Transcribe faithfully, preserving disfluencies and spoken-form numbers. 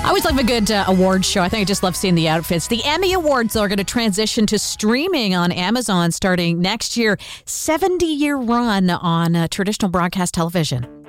I always love a good uh, awards show. I think I just love seeing the outfits. The Emmy Awards are going to transition to streaming on Amazon starting next year. seventy-year run on uh, traditional broadcast television.